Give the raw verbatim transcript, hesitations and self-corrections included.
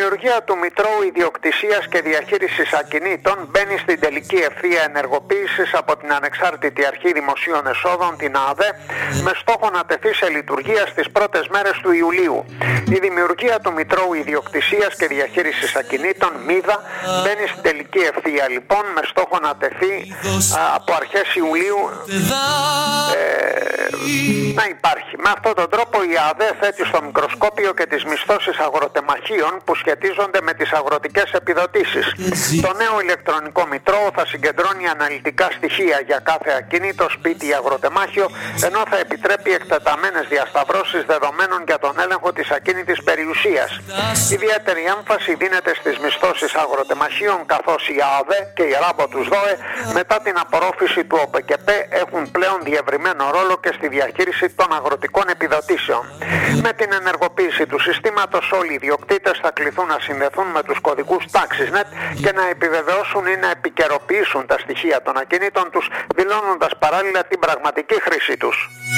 δημιουργία του Μητρώου Ιδιοκτησίας και Διαχείρισης Ακινήτων μπαίνει στην τελική ευθεία ενεργοποίησης από την Ανεξάρτητη Αρχή Δημοσίων Εσόδων, την ΑΔΕ, με στόχο να τεθεί σε λειτουργία στις πρώτες μέρες του Ιουλίου. Η δημιουργία του Μητρώου Ιδιοκτησίας και Διαχείρισης Ακινήτων, ΜΙΔΑ, μπαίνει στην τελική ευθεία λοιπόν, με στόχο να τεθεί α, από αρχές Ιουλίου ε, να υπάρχει. Με αυτόν τον τρόπο η ΑΔΕ θέτει στο μικροσκόπιο και τις μισθώσεις αγροτεμαχίων που σχετίζονται με τις αγροτικές επιδοτήσεις. Το νέο ηλεκτρονικό μητρώο θα συγκεντρώνει αναλυτικά στοιχεία για κάθε ακίνητο, σπίτι ή αγροτεμάχιο, ενώ θα επιτρέπει εκτεταμένες διασταυρώσεις δεδομένων για τον έλεγχο της ακίνητης περιουσίας. Ιδιαίτερη έμφαση δίνεται στις μισθώσεις αγροτεμαχίων, καθώς η ΑΔΕ και η ΡΑΜΠΟ τους ΔΟΕ μετά την απορρόφηση του ΟΠΕΚΕΠΕ έχουν πλέον διευρυμένο ρόλο και στη διαχείριση των αγροτικών επιδοτήσεων. Με την ενεργοποίηση του συστήματος, όλοι οι ιδιοκτήτες θα κληθούν να συνδεθούν με τους κωδικούς TaxisNet και να επιβεβαιώσουν ή να επικαιροποιήσουν τα στοιχεία των ακινήτων τους, δηλώνοντας παράλληλα την πραγματική χρήση τους.